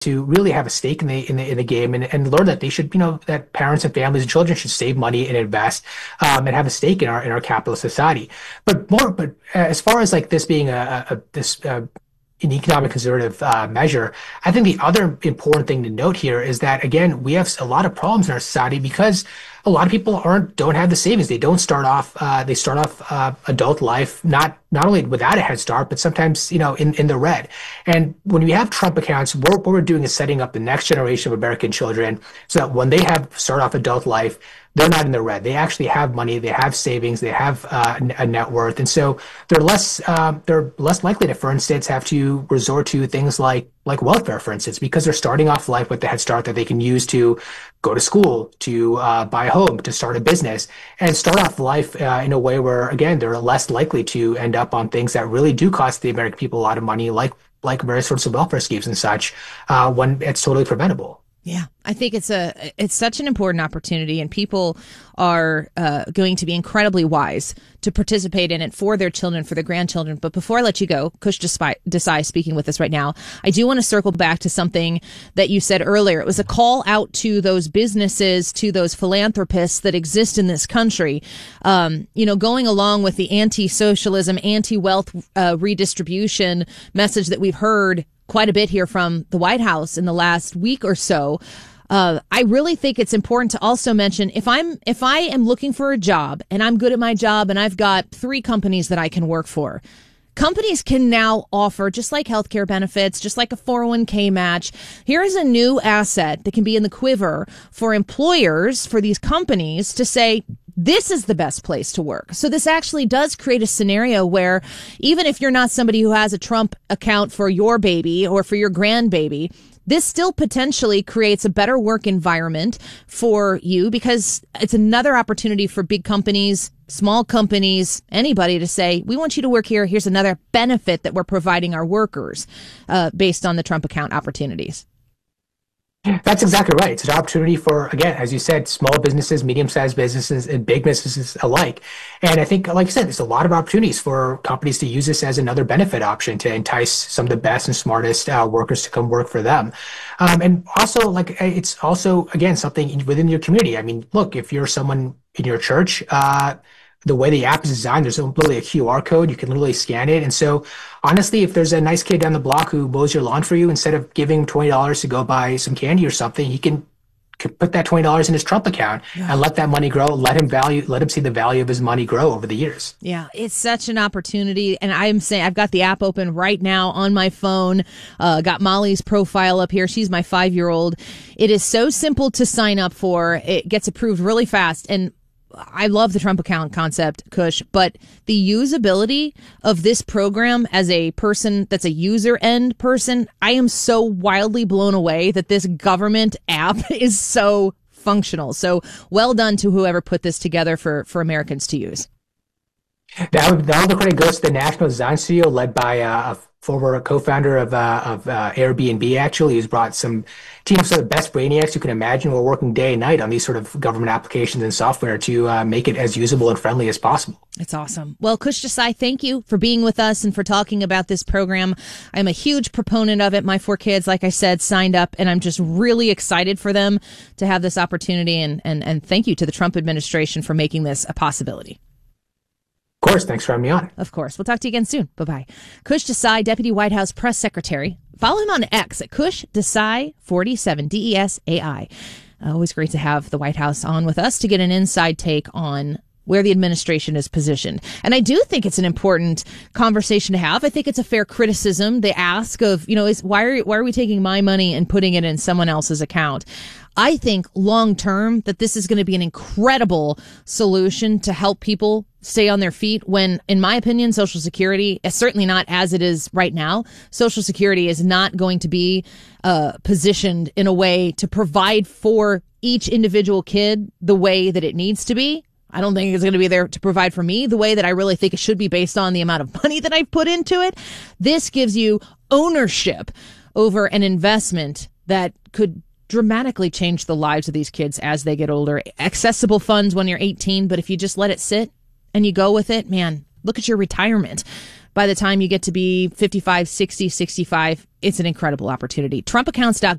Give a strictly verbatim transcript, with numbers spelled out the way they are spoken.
to really have a stake in the in the in the game and, and learn that they should, you know, that parents and families and children should save money and invest um, and have a stake in our in our capitalist society. But more, but as far as like this being a, a this uh, an economic conservative uh, measure, I think the other important thing to note here is that, again, we have a lot of problems in our society because a lot of people aren't don't have the savings. They don't start off. Uh, they start off uh, adult life not not only without a head start, but sometimes, you know, in, in the red. And when we have Trump accounts, what, what we're doing is setting up the next generation of American children so that when they have start off adult life, they're not in the red. They actually have money. They have savings. They have uh, a net worth, and so they're less uh, they're less likely to, for instance, have to resort to things like like welfare, for instance, because they're starting off life with the head start that they can use to go to school, to uh, buy a home, to start a business, and start off life uh, in a way where, again, they're less likely to end up on things that really do cost the American people a lot of money, like like various sorts of welfare schemes and such, uh, when it's totally preventable. Yeah, I think it's a it's such an important opportunity, and people are uh, going to be incredibly wise to participate in it for their children, for their grandchildren. But before I let you go, Kush Desai speaking with us right now, I do want to circle back to something that you said earlier. It was a call out to those businesses, to those philanthropists that exist in this country, um, you know, going along with the anti-socialism, anti-wealth uh, redistribution message that we've heard quite a bit here from the White House in the last week or so. Uh, I really think it's important to also mention if I'm if I am looking for a job and I'm good at my job and I've got three companies that I can work for, companies can now offer, just like healthcare benefits, just like a four oh one k match. Here is a new asset that can be in the quiver for employers, for these companies to say, this is the best place to work. So this actually does create a scenario where even if you're not somebody who has a Trump account for your baby or for your grandbaby, this still potentially creates a better work environment for you, because it's another opportunity for big companies, small companies, anybody to say, we want you to work here. Here's another benefit that we're providing our workers uh, based on the Trump account opportunities. That's exactly right. It's an opportunity for, again, as you said, small businesses, medium-sized businesses, and big businesses alike. And I think, like you said, there's a lot of opportunities for companies to use this as another benefit option to entice some of the best and smartest uh, workers to come work for them. Um, and also, like, it's also, again, something within your community. I mean, look, if you're someone in your church, uh, the way the app is designed, there's literally a Q R code. You can literally scan it. And so, honestly, if there's a nice kid down the block who mows your lawn for you, instead of giving him twenty dollars to go buy some candy or something, he can put that twenty dollars in his Trump account yeah. and let that money grow. Let him value, let him see the value of his money grow over the years. Yeah, it's such an opportunity. And I'm saying, I've got the app open right now on my phone. Uh, got Molly's profile up here. She's my five-year-old. It is so simple to sign up for. It gets approved really fast. And I love the Trump account concept, Kush, but the usability of this program as a person that's a user end person, I am so wildly blown away that this government app is so functional. So well done to whoever put this together for, for Americans to use. Now, now the credit goes to the National Design Studio, led by uh, a former co-founder of uh, of uh, Airbnb, actually, who's brought some teams of the best brainiacs you can imagine who are working day and night on these sort of government applications and software to uh, make it as usable and friendly as possible. It's awesome. Well, Kush Desai, thank you for being with us and for talking about this program. I'm a huge proponent of it. My four kids, like I said, signed up, and I'm just really excited for them to have this opportunity. And, and, and thank you to the Trump administration for making this a possibility. Of course. Thanks for having me on. Of course. We'll talk to you again soon. Bye-bye. Kush Desai, Deputy White House Press Secretary. Follow him on X at Kush Desai forty-seven, D E S A I. Uh, always great to have the White House on with us to get an inside take on where the administration is positioned. And I do think it's an important conversation to have. I think it's a fair criticism. They ask of, you know, is why are, why are we taking my money and putting it in someone else's account? I think long term that this is going to be an incredible solution to help people stay on their feet when, in my opinion, Social Security is certainly not as it is right now. Social Security is not going to be uh, positioned in a way to provide for each individual kid the way that it needs to be. I don't think it's going to be there to provide for me the way that I really think it should be based on the amount of money that I've put into it. This gives you ownership over an investment that could dramatically change the lives of these kids as they get older. Accessible funds when you're eighteen, but if you just let it sit and you go with it, man, look at your retirement. by the time you get to be fifty-five, sixty, sixty-five, it's an incredible opportunity. Trump accounts dot